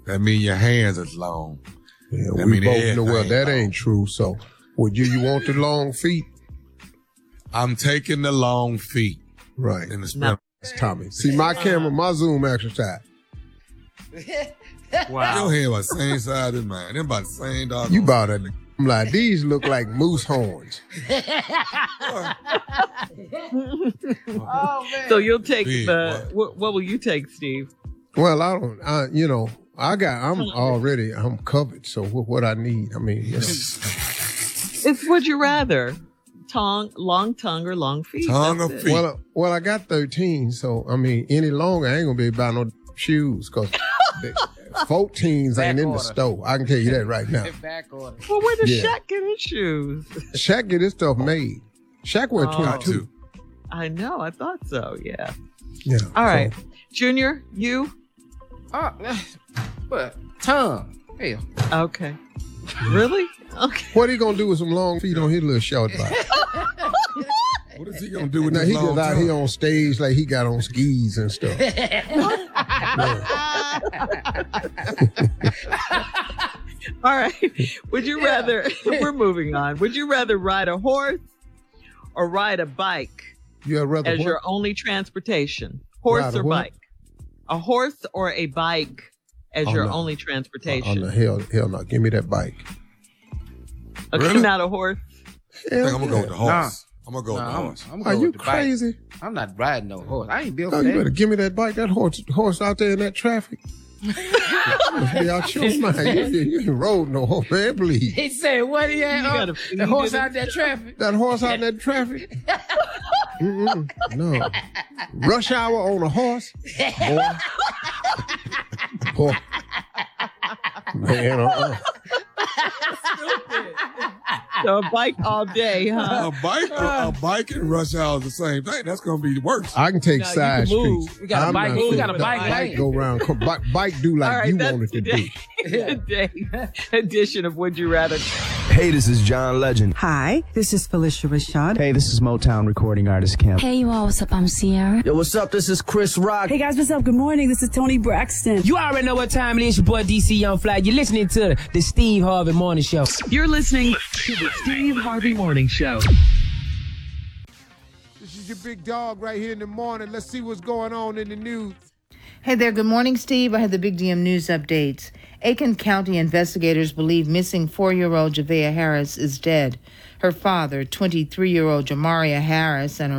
That means your hands is long. Yeah, That we mean both know well that everything ain't true. So, would you want the long feet? I'm taking the long feet. Right. In the No. That's Tommy. See, my camera, my zoom exercise. Wow. Your head was the same size as mine. Them about the same dog. You bought it. I'm like, these look like moose horns. Oh, man. So you'll take Big, what will you take, Steve? Well, I'm covered. So what I need, I mean, It's would you rather? Long tongue or long feet? Tongue That's or it. feet? well, I got 13. So, I mean, any longer, I ain't going to be able to buy no shoes because 14s ain't in the store. I can tell you that right now. Back order. Well, where does Yeah. Shaq get his shoes? Shaq get his stuff made. Shaq wear Got 22. to. I know. I thought so. Yeah. Yeah. All right. So, Junior, you? But tongue. Hell. Okay. Really? Okay. what he going to do with some long feet on his little short body? What is he gonna do with Now, this he long just out here tongue? on stage like he got on skis and stuff. All right. Would you rather, we're moving on. Would you rather ride a horse or ride a bike You had rather as what? your only transportation? Horse Ride a or what? bike? A horse or a bike as Oh, your no. only Oh, transportation? no, hell no. Give me that bike. Okay, Really? not a horse. I think I'm gonna go with the horse. I'm gonna go with the Nah, horse. I'm Are going you with the bike. crazy? I'm not riding no horse. I ain't built No, for you better that. give me that bike. That horse out there in that traffic. You must be out your mind. You ain't rode no horse, man, please. He said, what he had? You gotta The feed horse it. out there traffic. That horse out in that traffic? Mm-mm, no. Rush hour on a horse? Boy. Boy. Man, So a bike all day, huh? A bike and rush hour is the same thing. That's gonna be worse. I can take No, you side can move. streets. We got a I'm bike- not we finna got a let bike lane. go around. Bike do like All right, you that's want it to do. today's edition of Would You Rather. Hey, this is John Legend. Hi, this is Felicia Rashad. Hey, this is Motown recording artist Kim. Hey, you all, what's up? I'm Sierra. Yo, what's up? This is Chris Rock. Hey guys, what's up? Good morning. This is Tony Braxton. You already know what time it is. Your boy DC Young Fly. You're listening to the Steve Harvey Morning Show. You're listening to the Steve Harvey Morning Show. This is your big dog right here in the morning. Let's see what's going on in the news. Hey there, good morning, Steve. I have the Big DM News updates. Aiken County investigators believe missing 4-year-old Javea Harris is dead. Her father, 23-year-old Jamaria Harris, and her